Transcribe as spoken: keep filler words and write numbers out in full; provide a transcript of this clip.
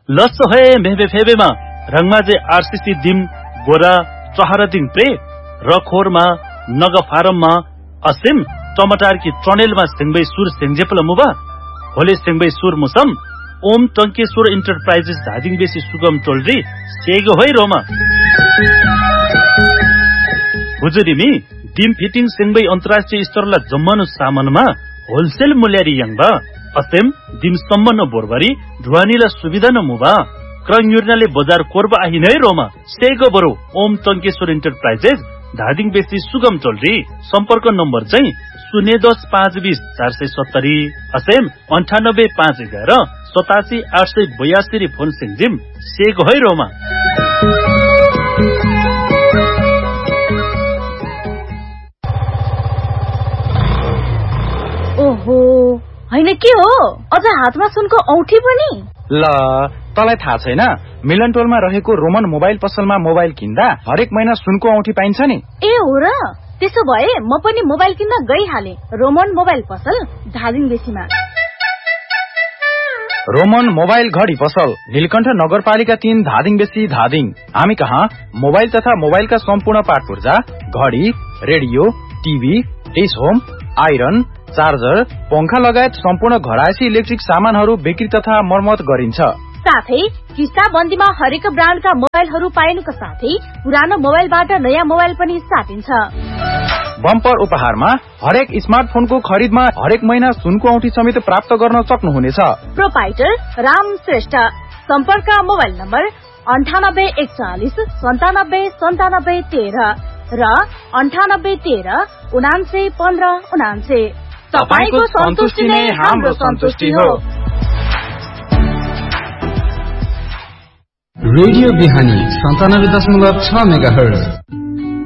लस्सो है मेहबे फेबेमा रंगमाजे आरसीसी दिम गोरा चहरदिङ प्रे रखोरमा नग फारममा असिम टमाटर की ट्रनेलमा सिंगबै सुर सेंजेपल मुबा होले सिंगबै सुर मुसम ओम टंकेश्वर इंटरप्राइजेस धादिङ बेसी सुगम टोलरी सेगो होय रोमा हुजुरिमी डिम फिटिङ सिंगबै अन्तर्राष्ट्रिय स्तरला जम्मनु सामानमा होलसेल मूल्यारी यंगबा असेम डिम सम्मन बोरबरी ढुवानीला सुविधा न मुबा क्रंयुर्नाले बजार कोर्बा आहि नै रोमा सेगो बरो ओम टंकेश्वर इंटरप्राइजेस धादिङ बेसी सुगम टोलरी सम्पर्क नम्बर चाहिँ शून्य दस पाँच बीस चार सय सत्तरी असेम अन्ठानब्बे पाँच एघार सतासी आठ सय बयासी फोन सिंजिम सेगो है रोमा ओहो हैन के हो अझ हातमा सुनको औठी पनि ल तलाई थाहा छैन मिलन टोलमा रहेको रोमन मोबाइल पसलमा मोबाइल किन्दा हरेक महिना सुनको औठी पाइन्छ नि ए हो र त्यसो भए म पनि मोबाइल किन्न गइहाले रोमन मोबाइल पसल धादिङ बेसीमा रोमन मोबाइल घडी पसल नीलकण्ठ नगरपालिका तीन धादिङ बेसी धादिङ हामी कहाँ मोबाइल तथा मोबाइलका सम्पूर्ण पार्ट पुर्जा घडी radio TV dish home iron charger पंखा लगायत सम्पूर्ण घरायसी इलेक्ट्रिक सामानहरू बिक्री तथा मर्मत गरिन्छ साथै किस्ता बन्दीमा हरेक ब्रान्डका मोबाइलहरू पाइनुका साथै पुरानो मोबाइलबाट नयाँ मोबाइल पनि साटिन्छ बम्पर उपहारमा हरेक स्मार्टफोनको खरिदमा हरेक महिना सुनको औठी समेत प्राप्त गर्न सक्नुहुनेछ प्रोपाइटर राम श्रेष्ठ सम्पर्क मोबाइल नम्बर अन्ठानब्बे एकचालिस सन्तानब्बे सन्तानब्बे तेह्र र अन्ठानब्बे तेह्र उनान्से पन्ध्र उनान्से तपाईको सन्तुष्टि नै हाम्रो सन्तुष्टि हो रेडियो बिहानी सन्तानब्बे दशमलव छ मेगा हर्ज